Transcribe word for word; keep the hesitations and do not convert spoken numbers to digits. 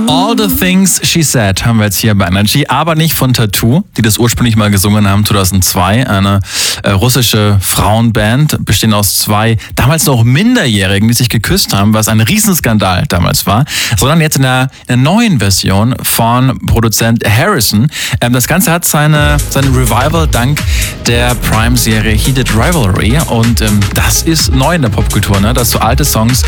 All the Things She Said haben wir jetzt hier bei Energy, aber nicht von Tattoo, die das ursprünglich mal gesungen haben, zweitausendzwei. Eine äh, russische Frauenband, bestehend aus zwei damals noch Minderjährigen, die sich geküsst haben, was ein Riesenskandal damals war. Sondern jetzt in der, in der neuen Version von Produzent Harrison. Ähm, das Ganze hat seine, seine Revival dank der Prime-Serie Heated Rivalry. Und ähm, das ist neu in der Popkultur, ne? Dass so alte Songs